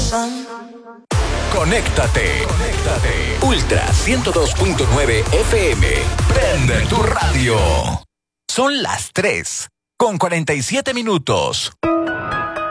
Conéctate. Ultra 102.9 FM. Prende tu radio. Son las 3:47.